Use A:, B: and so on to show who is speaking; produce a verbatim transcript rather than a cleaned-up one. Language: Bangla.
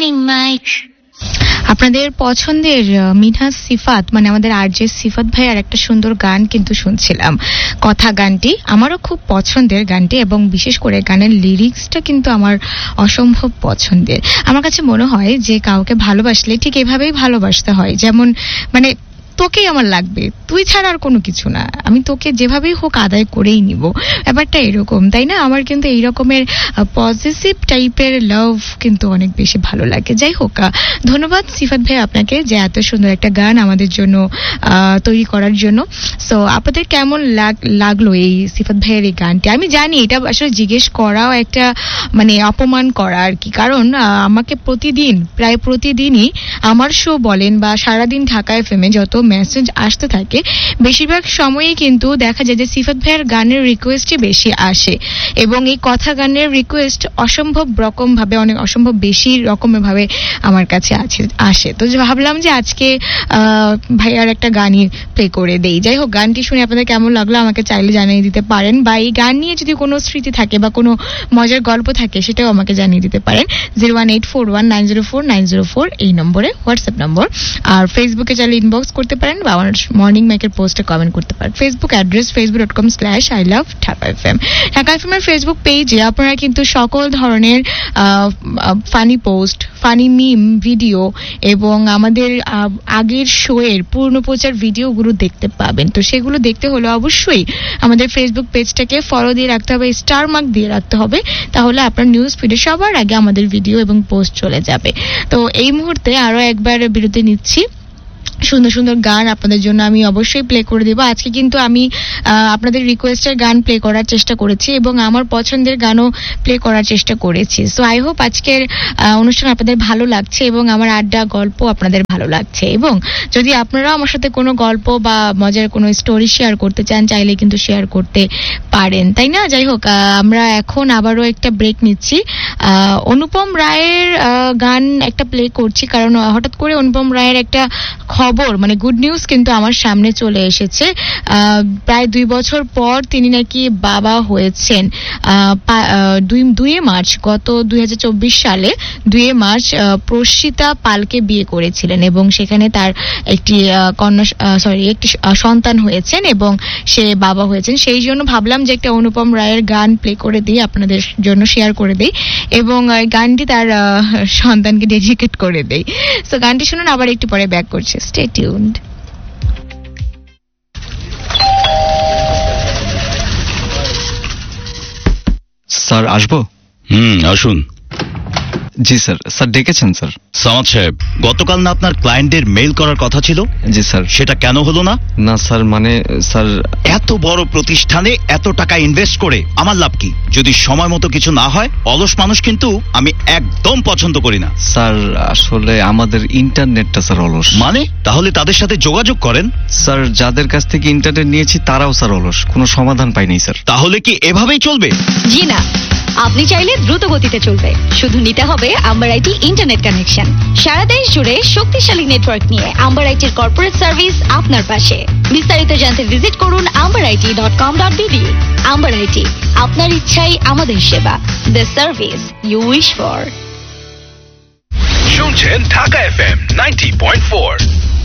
A: morning, Mike.
B: আপনাদের পছন্দের মিনহাজ সিফাত মানে আমাদের আরজে সিফাত ভাই আর একটা সুন্দর গান কিন্তু শুনছিলাম, কথা গানটি আমারও খুব পছন্দের গানটি, এবং বিশেষ করে গানের লিরিক্সটা কিন্তু আমার অসম্ভব পছন্দের। আমার কাছে মনে হয় যে কাউকে ভালোবাসলে ঠিক এভাবেই ভালোবাসতে হয়, যেমন মানে তোকেই আমার লাগবে, তুই ছাড়া আর কোনো কিছু না, আমি তোকে যেভাবেই হোক আদায় করেই নিব, ব্যাপারটা এরকম, তাই না? আমার কিন্তু এই রকমের পজিটিভ টাইপের লাভ কিন্তু অনেক বেশি ভালো লাগে। যাই হোক, ধন্যবাদ সিফাত ভাই আপনাকে যে এত সুন্দর একটা গান আমাদের জন্য তৈরি করার জন্য। সো আপনাদের কেমন লাগলো এই সিফাত ভাইয়ের এই গানটি? আমি জানি এটা আসলে জিজ্ঞেস করাও একটা মানে অপমান করা আর কি, কারণ আমাকে প্রতিদিন প্রায় প্রতিদিনই আমার শো বলেন বা সারাদিন ঢাকা এফএমে যত মেসেজ আসতে থাকে বেশিরভাগ সময়ই কিন্তু দেখা যায় যে সিফাত ভাইয়ের গানের রিকোয়েস্টই বেশি আসে, এবং এই কথা গানের রিকোয়েস্ট অসম্ভব রকম ভাবে অনেক অসম্ভব বেশি রকমের ভাবে আমার কাছে আছে আসে। তো ভাবলাম যে আজকে ভাইয়ার একটা গানই প্লে করে দেই। যাই হোক, গানটি শুনে আপনাদের কেমন লাগলো আমাকে চাইলে জানিয়ে দিতে পারেন, বা এই গান নিয়ে যদি কোনো স্মৃতি থাকে বা কোনো মজার গল্প থাকে সেটাও আমাকে জানিয়ে দিতে পারেন। Zero one eight four one nine zero four nine zero four এই নম্বরে হোয়াটসঅ্যাপ নম্বর। আর ফেসবুকে চাইলে ইনবক্স করতে পারেন বা আমার মর্নিং মাইকের পোস্টে কমেন্ট করতে পারেন। Facebook address Facebook dot com slash I love Dhaka F M. Dhaka F M এর ফেসবুক পেজে আপনারা কিন্তু সকল ধরনের ফানি পোস্ট, ফানি মিম, ভিডিও এবং আমাদের আগের শো এর পূর্ণ প্রচার ভিডিওগুলো দেখতে পাবেন। তো সেগুলো দেখতে হলে অবশ্যই আমাদের ফেসবুক পেজটাকে ফলো দিয়ে রাখতে হবে, স্টার মার্ক দিয়ে রাখতে হবে, তাহলে আপনার নিউজ ফিডে সবার আগে আমাদের ভিডিও এবং পোস্ট চলে যাবে। তো এই মুহূর্তে আরো একবার বিরতি নিচ্ছি, সুন্দর সুন্দর গান আপনাদের জন্য আমি অবশ্যই প্লে করে দেবো। আজকে কিন্তু আমি আপনাদের রিকোয়েস্টের গান প্লে করার চেষ্টা করেছি এবং আমার পছন্দের গানও প্লে করার চেষ্টা করেছি। সো আই হোপ আজকের অনুষ্ঠান আপনাদের ভালো লাগছে এবং আমার আড্ডা গল্প আপনাদের ভালো লাগছে, এবং যদি আপনারা আমার সাথে কোনো গল্প বা মজার কোনো স্টোরি শেয়ার করতে চান চাইলে কিন্তু শেয়ার করতে পারেন, তাই না? যাই হোক, আমরা এখন আবারও একটা ব্রেক নিচ্ছি। অনুপম রায়ের গান একটা প্লে করছি, কারণ হঠাৎ করে অনুপম রায়ের একটা খবর মানে গুড নিউজ কিন্তু আমার সামনে চলে এসেছে। প্রায় দুই বছর পর তিনি নাকি বাবা হয়েছেন। দুই মার্চ গত দুই হাজার চব্বিশ সালে দুই মার্চ প্রসিতা পালকে বিয়ে করেছিলেন এবং সেখানে তার একটি কন্যা সরি একটি সন্তান হয়েছেন এবং সে বাবা হয়েছেন। সেই জন্য ভাবলাম যে একটা অনুপম রায়ের গান প্লে করে দিই, আপনাদের জন্য শেয়ার করে দিই এবং গানটি তার সন্তানকে ডেডিকেট করে দেই। সো গানটি শুনুন, আবার একটু পরে ব্যাক করছে। Stay tuned.
C: স্যার আসবো?
D: হুম আসুন।
C: জি স্যার। স্যার ডেকেছেন স্যার?
D: সামাদ সাহেব, গতকাল না আপনার ক্লায়েন্টের মেইল করার কথা ছিল?
C: জি স্যার।
D: সেটা কেন হলো না?
C: না স্যার, মানে স্যার
D: এত বড় প্রতিষ্ঠানে এত টাকা ইনভেস্ট করে আমার লাভ কি যদি সময় মতো কিছু না হয়? অলস মানুষ কিন্তু আমি একদম পছন্দ করি না।
C: স্যার আসলে আমাদের ইন্টারনেটটা স্যার অলস।
D: মানে? তাহলে তাদের সাথে যোগাযোগ করেন।
C: স্যার যাদের কাছ থেকে ইন্টারনেট নিয়েছি তারাও স্যার অলস, কোনো সমাধান পাইনি স্যার।
D: তাহলে কি এভাবেই চলবে?
E: জি না, আপনি চাইলে দ্রুত গতিতে চলবে, শুধু নিতে হবে আম্বার আইটি ইন্টারনেট কানেকশন। সারা দেশ জুড়ে শক্তিশালী নেটওয়ার্ক নিয়ে আম্বার আইটির কর্পোরেট সার্ভিস আপনার পাশে। বিস্তারিত জানতে ভিজিট করুন amber IT dot com dot BD. Amber IT, আপনার ইচ্ছাই আমাদের সেবা, the service you wish for.
F: শুনছেন Dhaka FM ninety point four.